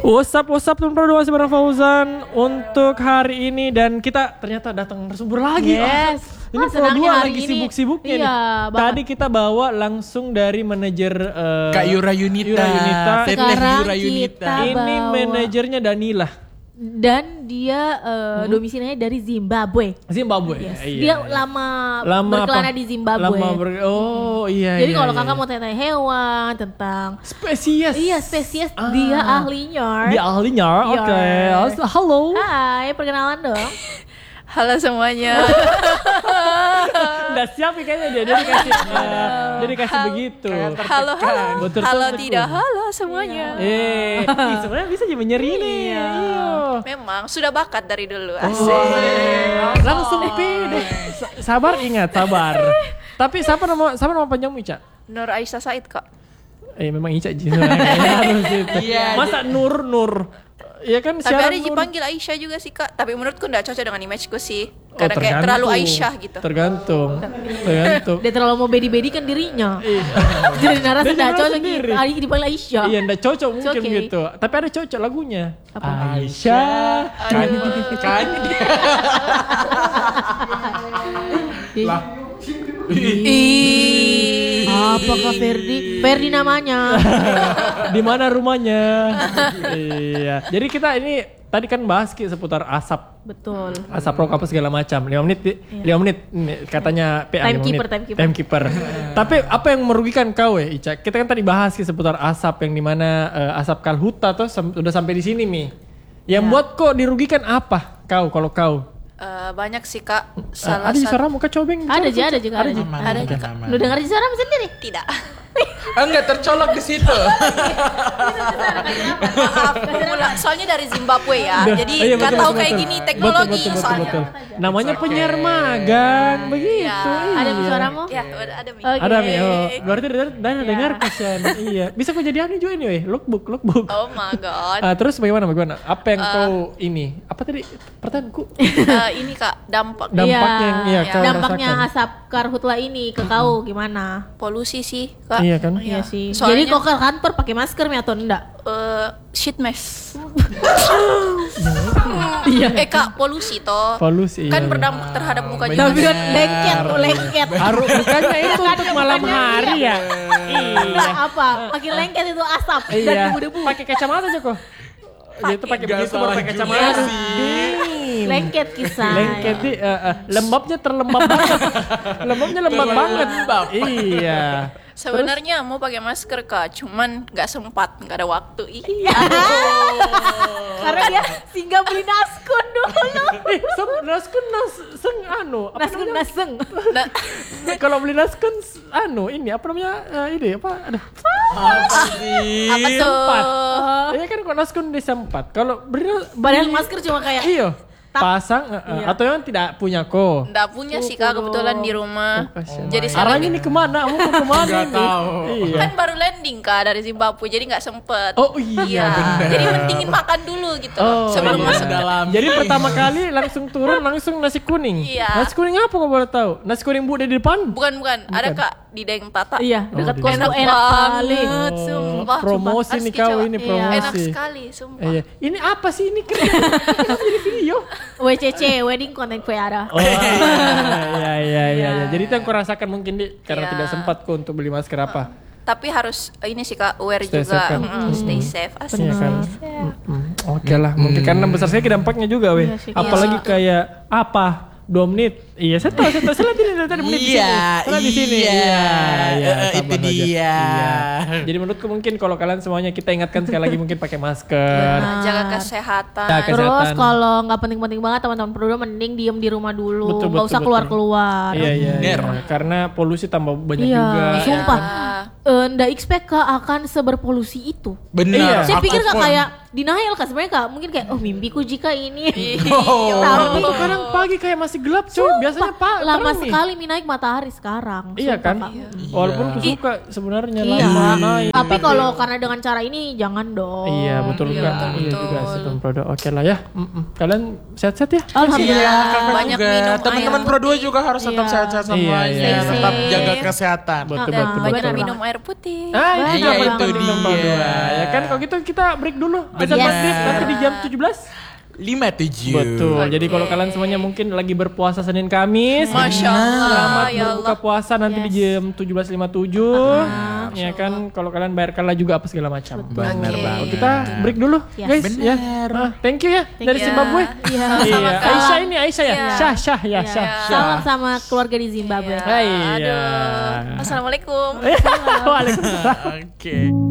What's up teman-teman, masih bareng Fauzan untuk hari ini dan kita ternyata datang narasumber lagi. Yes. Ini Pro 2 lagi sibuk-sibuknya nih. Tadi kita bawa langsung dari manajer Kak Yura Yunita. Sekarang Yura kita ini bawa. manajernya Danila. Dan dia domisilinya dari Zimbabwe. Zimbabwe. Yes. Iya, Dia iya. lama apa? berkelana di Zimbabwe. Oh iya. Jadi iya, kalau iya, kakak iya. mau tanya hewan tentang spesies. Iya spesies, dia ahlinya. Dia ahlinya. Oke. Yes. Halo. Hai, perkenalan dong. Halo semuanya. Nggak siap ya kayaknya dia dikasih begitu. Halo. Betul, Halo betul. tidak. Halo semuanya. Sebenarnya bisa aja menyeri nih. Iya. Memang sudah bakat dari dulu. Oh, Asik. langsung pede. Sabar, ingat sabar. Tapi siapa nama panjangmu, Ica? Nur Aisyah Said kak. Memang Ica harus itu. Iya, Masa Nur? Ya kan Tapi siaran ada Nur. dipanggil Aisyah juga sih kak. Tapi menurutku nggak cocok dengan imageku sih. Oh, Karena kayak tergantung. terlalu Aisyah gitu. Tergantung. Dia terlalu mau bedi-bedi kan dirinya. Jadi narasi Dia nggak narasi cocok sendiri. gitu. Hari dipanggil Aisyah. Iya, nggak cocok mungkin okay. gitu. Tapi ada cocok lagunya. Apa? Aisyah. Kan Lah. Apakah Ferdi namanya? Di mana rumahnya? Iya. Jadi kita ini tadi kan bahas seputar asap. Betul. Asap rokok apa segala macam. 5 menit. 5 menit ini katanya PA 5 menit. Timekeeper. Tapi apa yang merugikan kau Ica? Kita kan tadi bahas seputar asap yang dimana asap kalhuta tuh udah sampai di sini Mi. Yang buat kok dirugikan apa kalau kau? Banyak sih kak. Ada di suaramu kak cobeng? Ada juga. Ada juga. Lu dengar di suara sendiri? Tidak. enggak tercolok di situ. Maaf. Soalnya dari Zimbabwe ya. Jadi Iya, nggak betul, tahu betul, kayak betul. gini teknologi Betul. soalnya. Namanya penyiar magang begitu. Iya. Ada di suaramu? Ya ada Mi. Oke. Ada Mi. Oh, berarti Dana dengar kasihan. Iya. Bisa kok jadi anu juga ini weh. Lookbook. Oh my god. Terus bagaimana? Apa yang kau ini? Apa tadi pertanyaanku? Ini kak dampak Dampaknya yang Iya. kau Dampaknya rasakan. asap karhutla ini ke kau gimana? polusi sih kak. Iya kan? Iya sih. Soalnya- Jadi kau ke kantor pakai masker mi atau enggak? Sheet mask. Iya. Kak polusi toh. Polusi. Kan iya. berdampak terhadap muka juga. Tapi kan lengket. Harus bukannya itu untuk malam hari ya? Iya. Apa? Makin lengket itu asap dan Iya. debu-debu. Pakai kacamata aja kok. Itu pakai Nggak begitu baru salah pakai juga kacamata. sih. Lengket kisah. Lengket di lembabnya terlembab banget. Lembabnya lembab banget. Iya. Sebenarnya mau pakai masker kak, cuman nggak sempat, nggak ada waktu. Iya. Karena dia singgah beli naskun dulu. Naskun anu. Apa Naskun namanya? naseng. Nah, Kalau beli naskun anu ini apa namanya? Ini apa? Aduh. apa tuh? Sempat. Iya kan kok naskun disempat. Kalau Padahal masker cuma kayak iyo pasang atau yang tidak punya ko. Nggak punya sih kak, kebetulan di rumah. Jadi Arahnya ini kemana? Mau kemana Nggak ini? tahu. Iya. kan baru landing kak dari Zimbabwe, jadi nggak sempet. Oh iya, benar. Jadi mentingin makan dulu gitu Oh, sebelum iya. masuk. Jadi pertama kali langsung turun langsung nasi kuning. Iya. Nasi kuning apa kau boleh tahu? Nasi kuning Bu di depan. Bukan, ada kak di Daeng Tata. Iya, dekat di kos Enak tuh enak kali. banget, sumpah. Promosi Harus nih kau dicoba. ini Iya. promosi. Enak sekali, sumpah. Iya. Ini apa sih ini keren? Jadi video. WCC, wedding content creator. Oh iya. Jadi itu yang kau rasakan mungkin karena Iya. tidak sempat kau untuk beli masker apa? Tapi harus ini sih kak, aware Stay juga, safe kan? stay safe. Asik. Iya kan. Oke lah, mungkin karena besar sekali dampaknya juga weh. Iya sih. Apalagi kayak apa? 2 menit. Iya, saya tahu. Saya lihat ini dari tadi menit di sini. Iya, Saya lihat di sini. iya. sabar Itu aja. dia. Iya. Jadi menurutku mungkin kalau kalian semuanya kita ingatkan sekali lagi mungkin pakai masker. Jaga kesehatan. Ya, Terus kesehatan. kalau nggak penting-penting banget teman-teman berdua mending diem di rumah dulu, Betul, nggak betul, usah betul. keluar-keluar. Iya. Bener. Karena polusi tambah banyak Iya, juga. sumpah. Iya. Nggak expect kak akan seberpolusi itu. Benar. Iya. Saya aku pikir kak pun. kayak denial kak sebenarnya kak mungkin kayak mimpiku jika ini. Oh. Tapi tuh kadang pagi kayak masih gelap cuy. Biasanya Pak Lama terang nih. sekali naik matahari sekarang. Iya Sumpah, kan? Kak. Walaupun aku suka sebenarnya Iya. lama naik. Tapi kalau karena dengan cara ini jangan dong. Iya betul Iya, juga. betul, Iya juga betul. sih Tom Prodo. Oke lah ya. Kalian sehat-sehat ya? Alhamdulillah. Kakak Banyak juga. minum Teman-teman air Pro 2 putih. juga harus tetap Iya. sehat-sehat Iya, semuanya. iya. Tetap Stay jaga safe. kesehatan. Betul, Dan betul, banyak betul. minum air putih. Ah, Banyak iya banget. itu Tom Prodo. dia. Ya kan kalau gitu kita break dulu. azan maghrib nanti di jam 17. 57. Betul. Jadi kalau kalian semuanya mungkin lagi berpuasa Senin Kamis, Masya Allah, selamat ya berbuka Allah. puasa nanti di jam 17.57. Ya kan, kalau kalian bayarkanlah juga apa segala macam. Benar Oke. banget. Kita break dulu, Yes. guys. Ya. Thank you ya dari you. Zimbabwe. Iya. Iya. Aisyah ini Aisyah ya. Iya. Syah ya Syah. Salam sama keluarga di Zimbabwe. Ya, Iya. aduh. Assalamualaikum. Waalaikumsalam. Oke.